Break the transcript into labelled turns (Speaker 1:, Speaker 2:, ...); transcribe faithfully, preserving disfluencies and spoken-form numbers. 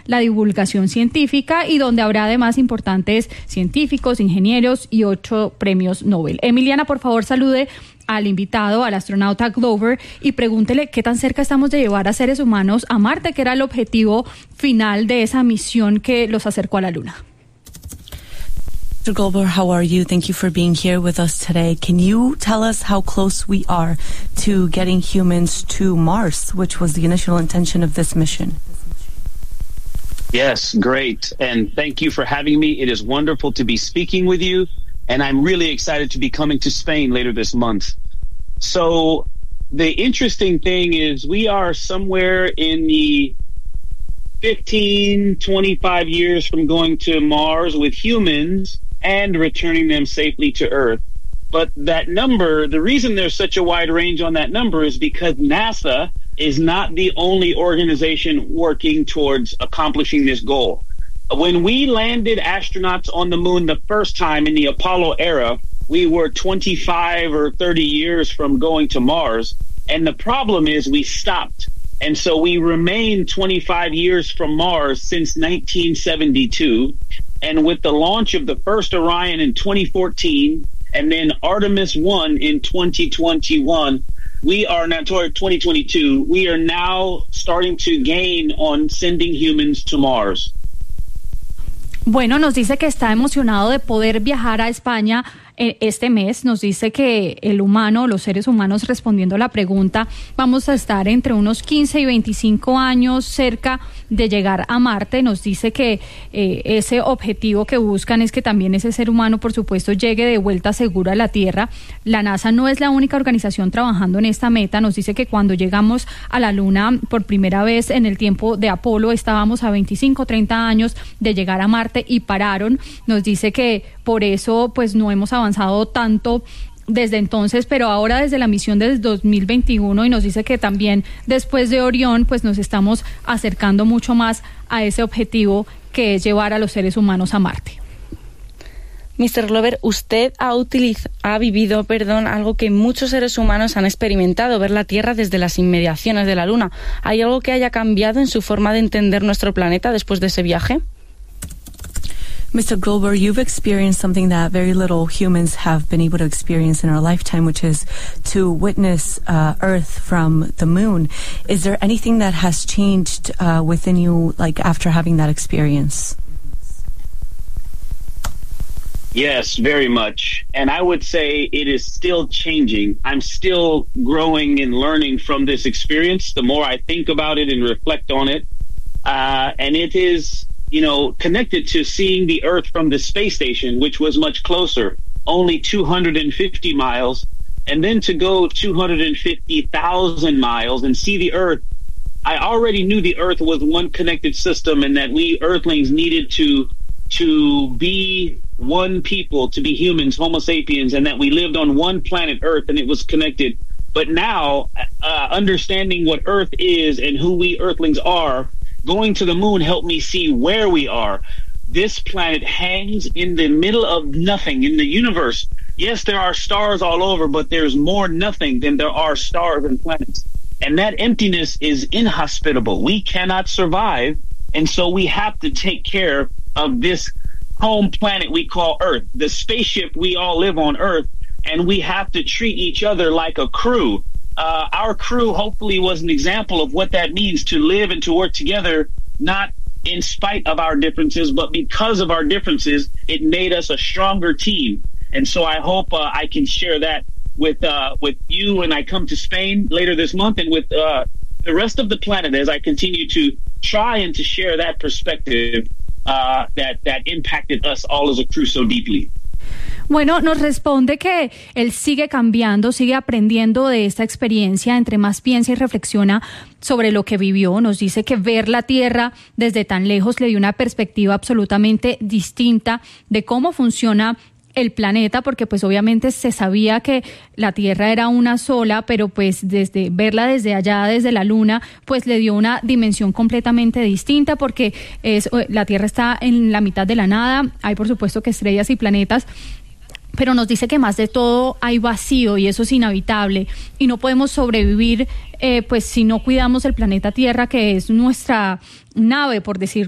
Speaker 1: la divulgación científica y donde habrá además importantes científicos, ingenieros y ocho premios Nobel. Emiliana, por favor, salude al invitado, al astronauta Glover, y pregúntele qué tan cerca estamos de llevar a seres humanos a Marte, que era el objetivo final de esa misión que los acercó a la Luna.
Speaker 2: Mister Glover, how are you? Thank you for being here with us today. Can you tell us how close we are to getting humans to Mars, which was the initial intention of this mission?
Speaker 3: Yes, great. And thank you for having me. It is wonderful to be speaking with you. And I'm really excited to be coming to Spain later this month. So the interesting thing is we are somewhere in the fifteen, twenty-five years from going to Mars with humans and returning them safely to Earth. But that number, the reason there's such a wide range on that number is because NASA is not the only organization working towards accomplishing this goal. When we landed astronauts on the moon the first time in the Apollo era, we were twenty-five or thirty years from going to Mars. And the problem is we stopped. And so we remained twenty-five years from Mars since nineteen seventy-two. And with the launch of the first Orion in twenty fourteen and then Artemis one in twenty twenty-one, we are now toward twenty twenty-two. We are now starting to gain on sending humans to Mars.
Speaker 1: Bueno, nos dice que está emocionado de poder viajar a España este mes. Nos dice que el humano, los seres humanos, respondiendo a la pregunta, vamos a estar entre unos quince y veinticinco años cerca de llegar a Marte. Nos dice que eh, ese objetivo que buscan es que también ese ser humano, por supuesto, llegue de vuelta seguro a la Tierra. La NASA no es la única organización trabajando en esta meta. Nos dice que cuando llegamos a la Luna por primera vez en el tiempo de Apolo estábamos a veinticinco, treinta años de llegar a Marte y pararon. Nos dice que por eso pues no hemos avanzado tanto desde entonces, pero ahora desde la misión del dos mil veintiuno, y nos dice que también después de Orión pues nos estamos acercando mucho más a ese objetivo que es llevar a los seres humanos a Marte.
Speaker 4: mister Glover, usted ha, utiliz- ha vivido perdón, algo que muchos seres humanos han experimentado, ver la Tierra desde las inmediaciones de la Luna. ¿Hay algo que haya cambiado en su forma de entender nuestro planeta después de ese viaje?
Speaker 2: Mister Glover, you've experienced something that very little humans have been able to experience in our lifetime, which is to witness uh, Earth from the moon. Is there anything that has changed uh, within you, like after having that experience?
Speaker 3: Yes, very much. And I would say it is still changing. I'm still growing and learning from this experience. The more I think about it and reflect on it, uh, and it is, you know, connected to seeing the Earth from the space station, which was much closer, only two hundred fifty miles, and then to go two hundred fifty thousand miles and see the Earth. I already knew the Earth was one connected system and that we Earthlings needed to to be one people, to be humans, Homo sapiens, and that we lived on one planet Earth and it was connected. But now, uh, understanding what Earth is and who we Earthlings are, going to the moon helped me see where we are. This planet hangs in the middle of nothing in the universe. Yes, there are stars all over, but there's more nothing than there are stars and planets. And that emptiness is inhospitable. We cannot survive. And so we have to take care of this home planet we call Earth, the spaceship we all live on Earth. And we have to treat each other like a crew. Uh, our crew hopefully was an example of what that means to live and to work together, not in spite of our differences, but because of our differences, it made us a stronger team. And so I hope uh, I can share that with uh, with you when I come to Spain later this month, and with uh, the rest of the planet as I continue to try and to share that perspective uh, that, that impacted us all as a crew so deeply.
Speaker 1: Bueno, nos responde que él sigue cambiando, sigue aprendiendo de esta experiencia. Entre más piensa y reflexiona sobre lo que vivió, nos dice que ver la Tierra desde tan lejos le dio una perspectiva absolutamente distinta de cómo funciona el planeta, porque pues obviamente se sabía que la Tierra era una sola, pero pues desde verla desde allá, desde la Luna, pues le dio una dimensión completamente distinta, porque es, la Tierra está en la mitad de la nada. Hay por supuesto que estrellas y planetas, pero nos dice que más de todo hay vacío y eso es inhabitable y no podemos sobrevivir eh, pues si no cuidamos el planeta Tierra, que es nuestra nave, por decirlo